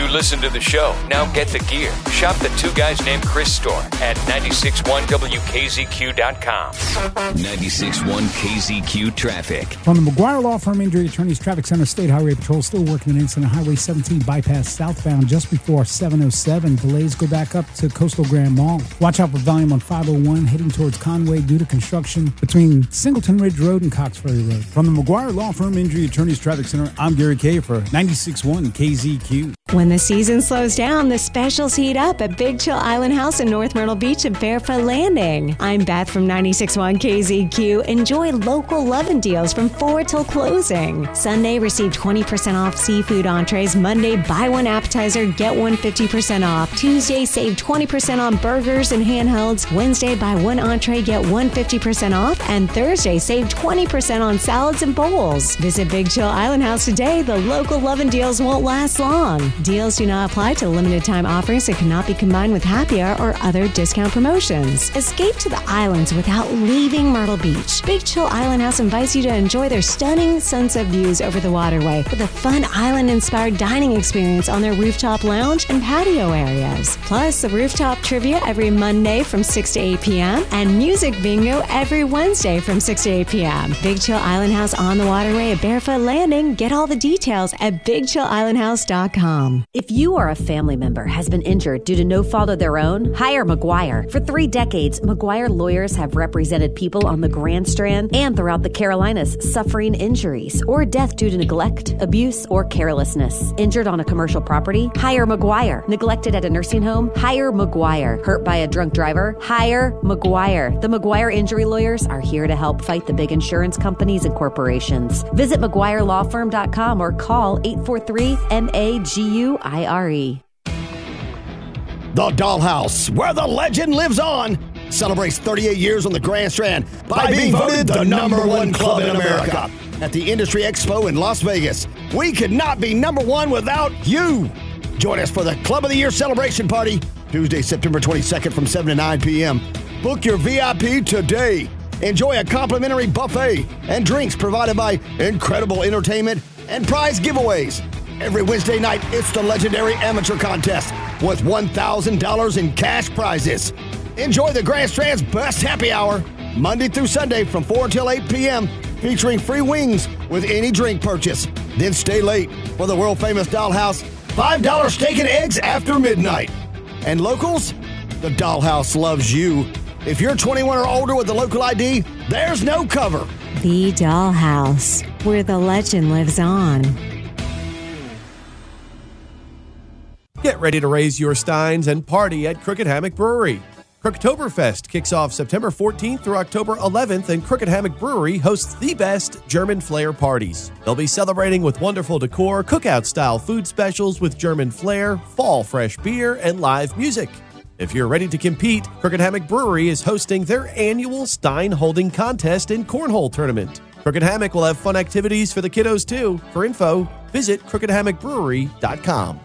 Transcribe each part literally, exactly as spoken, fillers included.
listen to the show. Now get the gear. Shop the Two Guys Named Chris store at nine six one W K Z Q dot com. ninety-six point one K Z Q traffic. From the McGuire Law Firm Injury Attorneys Traffic Center, State Highway Patrol still working an incident. Highway seventeen bypass southbound just before seven oh seven. Delays go back up to Coastal Grand Mall. Watch out for volume on five oh one heading towards Conway due to construction between Singleton Ridge Road and Cox Ferry Road. From the McGuire Law Firm Injury Attorneys Traffic Center, I'm Gary Kay for ninety-six point one K Z Q. When the season slows down, the specials heat up at Big Chill Island House in North Myrtle Beach and Barefoot Landing. I'm Beth from ninety-six point one K Z Q. Enjoy local lovin' deals from four till closing. Sunday, receive twenty percent off seafood entrees. Monday, buy one appetizer, get one fifty percent off. Tuesday, save twenty percent on burgers and handhelds. Wednesday, buy one entree, get one fifty percent off. And Thursday, save twenty percent on salads and bowls. Visit Big Chill Island House today. The local lovin' deals won't last long. Deals do not apply to limited time offerings that cannot be combined with happy hour or other discount promotions. Escape to the islands without leaving Myrtle Beach. Big Chill Island House invites you to enjoy their stunning sunset views over the waterway with a fun island-inspired dining experience on their rooftop lounge and patio areas. Plus, the rooftop trivia every Monday from six to eight p.m. and music bingo every Wednesday from six to eight p.m. Big Chill Island House on the waterway at Barefoot Landing. Get all the details at big chill island house dot com. If you or a family member has been injured due to no fault of their own, hire McGuire. For three decades, McGuire lawyers have represented people on the Grand Strand and throughout the Carolinas suffering injuries or death due to neglect, abuse, or carelessness. Injured on a commercial property? Hire McGuire. Neglected at a nursing home? Hire McGuire. Hurt by a drunk driver? Hire McGuire. The McGuire injury lawyers are here to help fight the big insurance companies and corporations. Visit McGuire Law Firm dot com or call eight four three M A G U I R E. The Dollhouse, where the legend lives on, celebrates thirty-eight years on the Grand Strand by, by being voted the number one club in America at the Industry Expo in Las Vegas. We could not be number one without you. Join us for the Club of the Year celebration party, Tuesday, September twenty-second from seven to nine p.m. Book your V I P today. Enjoy a complimentary buffet and drinks provided by incredible entertainment and prize giveaways. Every Wednesday night, it's the legendary amateur contest with one thousand dollars in cash prizes. Enjoy the Grand Strand's best happy hour, Monday through Sunday from four until eight p.m., featuring free wings with any drink purchase. Then stay late for the world-famous Dollhouse five dollar steak and eggs after midnight. And locals, the Dollhouse loves you. If you're twenty-one or older with a local I D, there's no cover. The Dollhouse, where the legend lives on. Get ready to raise your steins and party at Crooked Hammock Brewery. Crooktoberfest kicks off September fourteenth through October eleventh, and Crooked Hammock Brewery hosts the best German flair parties. They'll be celebrating with wonderful decor, cookout-style food specials with German flair, fall fresh beer, and live music. If you're ready to compete, Crooked Hammock Brewery is hosting their annual Stein Holding Contest and Cornhole Tournament. Crooked Hammock will have fun activities for the kiddos, too. For info, visit crooked hammock brewery dot com.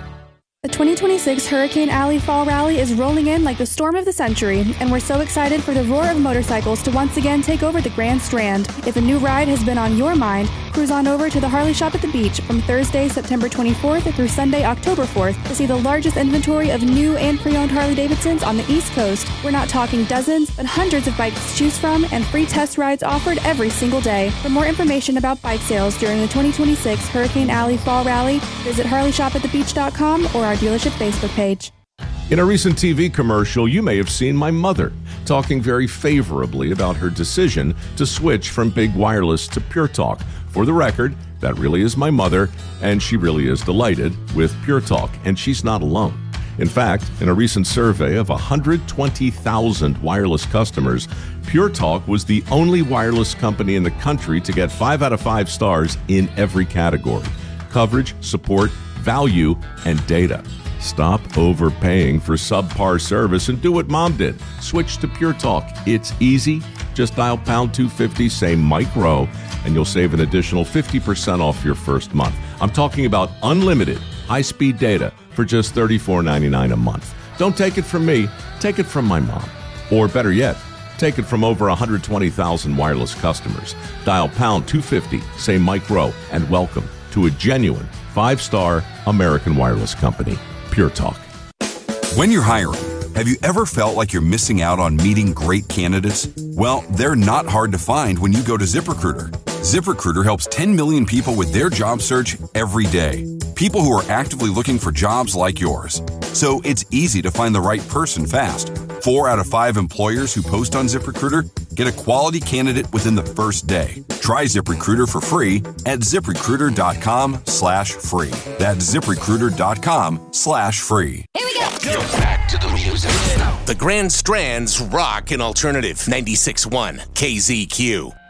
The twenty twenty-six Hurricane Alley Fall Rally is rolling in like the storm of the century, and we're so excited for the roar of motorcycles to once again take over the Grand Strand. If a new ride has been on your mind, cruise on over to the Harley Shop at the Beach from Thursday, September twenty-fourth through Sunday, October fourth to see the largest inventory of new and pre-owned Harley-Davidsons on the East Coast. We're not talking dozens, but hundreds of bikes to choose from and free test rides offered every single day. For more information about bike sales during the twenty twenty-six Hurricane Alley Fall Rally, visit harley shop at the beach dot com or our dealership Facebook page. In a recent T V commercial, you may have seen my mother talking very favorably about her decision to switch from Big Wireless to Pure Talk. For the record, that really is my mother, and she really is delighted with Pure Talk, and she's not alone. In fact, in a recent survey of one hundred twenty thousand wireless customers, Pure Talk was the only wireless company in the country to get five out of five stars in every category: coverage, support, value, and data. Stop overpaying for subpar service and do what Mom did. Switch to Pure Talk. It's easy. Just dial pound two fifty, say Mike Rowe, and you'll save an additional fifty percent off your first month. I'm talking about unlimited high-speed data for just thirty-four ninety-nine a month. Don't take it from me. Take it from my mom. Or better yet, take it from over one hundred twenty thousand wireless customers. Dial pound two fifty, say Mike Rowe, and welcome to a genuine Five-star American Wireless Company. Pure Talk. When you're hiring, have you ever felt like you're missing out on meeting great candidates? Well, they're not hard to find when you go to ZipRecruiter. ZipRecruiter helps ten million people with their job search every day. People who are actively looking for jobs like yours. So it's easy to find the right person fast. Four out of five employers who post on ZipRecruiter get a quality candidate within the first day. Try ZipRecruiter for free at ZipRecruiter.com slash free. That's ZipRecruiter.com slash free. Here we go. Go back to the music. The Grand Strand's Rock and Alternative ninety-six point one K Z Q.